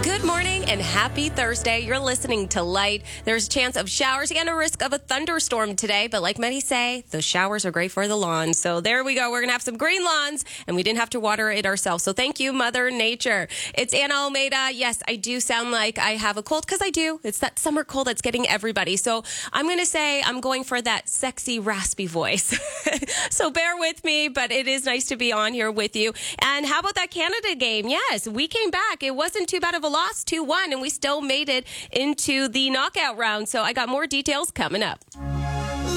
Good morning and happy Thursday. You're listening to Light. There's a chance of showers and a risk of a thunderstorm today. But like many say, the showers are great for the lawn. So there we go. We're going to have some green lawns and we didn't have to water it ourselves. So thank you, Mother Nature. It's Anna Almeida. Yes, I do sound like I have a cold because I do. It's that summer cold that's getting everybody. So I'm going to say I'm going for that sexy, raspy voice. So bear with me, but it is nice to be on here with you. And how about that Canada game? Yes, we came back. It wasn't too bad of a loss, 2-1, and we still made it into the knockout round. So I got more details coming up.